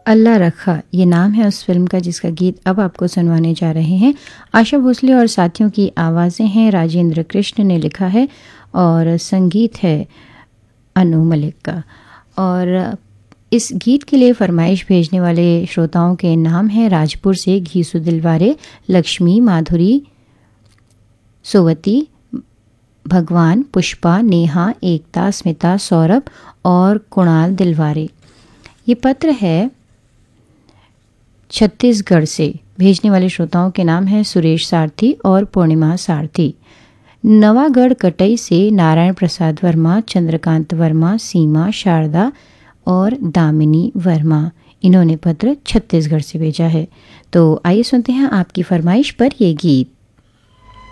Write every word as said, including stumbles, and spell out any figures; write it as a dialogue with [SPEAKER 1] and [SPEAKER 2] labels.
[SPEAKER 1] अल्लाह रखा ये नाम है उस फिल्म का जिसका गीत अब आपको सुनवाने जा रहे हैं। आशा भोसले और साथियों की आवाज़ें हैं, राजेंद्र कृष्ण ने लिखा है और संगीत है अनु मलिक का। और इस गीत के लिए फरमाइश भेजने वाले श्रोताओं के नाम हैं राजपुर से घीसू दिलवारे, लक्ष्मी, माधुरी, सोवती, भगवान, पुष्पा, नेहा, एकता, स्मिता, सौरभ और कुणाल दिलवारे। ये पत्र है छत्तीसगढ़ से। भेजने वाले श्रोताओं के नाम हैं सुरेश सारथी और पूर्णिमा सारथी। नवागढ़ कटई से नारायण प्रसाद वर्मा, चंद्रकांत वर्मा, सीमा, शारदा और दामिनी वर्मा। इन्होंने पत्र छत्तीसगढ़ से भेजा है। तो आइए सुनते हैं आपकी फरमाइश पर ये गीत।